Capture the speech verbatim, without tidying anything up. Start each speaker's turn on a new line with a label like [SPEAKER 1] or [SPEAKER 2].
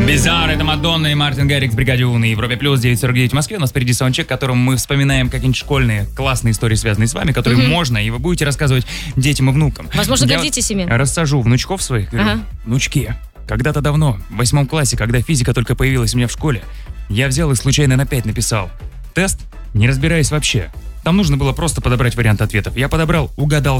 [SPEAKER 1] Bizarre, это Мадонна и Мартин Гаррикс, Бригаде У на Европе Плюс, девять сорок девять в Москве. У нас впереди саундчек, в котором мы вспоминаем какие-нибудь школьные классные истории, связанные с вами, которые mm-hmm. можно, и вы будете рассказывать детям и внукам.
[SPEAKER 2] Возможно,
[SPEAKER 1] Я
[SPEAKER 2] гордитесь ими.
[SPEAKER 1] Рассажу внучков своих, говорю, ага. внучки, когда-то давно, в восьмом классе, когда физика только появилась у меня в школе, я взял и случайно на пять написал. Тест, не разбираясь вообще. Там нужно было просто подобрать вариант ответов. Я подобрал, угадал